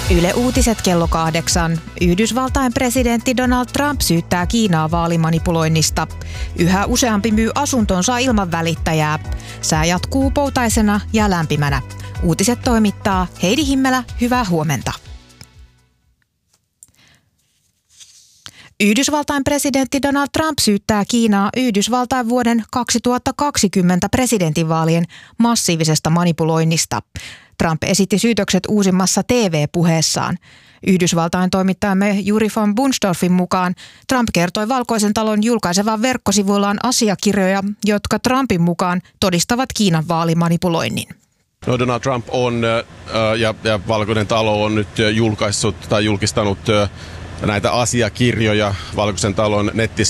Yle Uutiset kello 8. Yhdysvaltain presidentti Donald Trump syyttää Kiinaa vaalimanipuloinnista. Yhä useampi myy asuntonsa ilman välittäjää. Sää jatkuu poutaisena ja lämpimänä. Uutiset toimittaa Heidi Himmelä. Hyvää huomenta. Yhdysvaltain presidentti Donald Trump syyttää Kiinaa Yhdysvaltain vuoden 2020 presidentinvaalien massiivisesta manipuloinnista. Trump esitti syytökset uusimmassa TV-puheessaan. Yhdysvaltain toimittajamme Juri von Bunstorfin mukaan Trump kertoi Valkoisen talon julkaisevan verkkosivuillaan asiakirjoja, jotka Trumpin mukaan todistavat Kiinan vaalimanipuloinnin. No, Donald Trump on ja Valkoinen talo on nyt julkistanut näitä asiakirjoja Valkoisen talon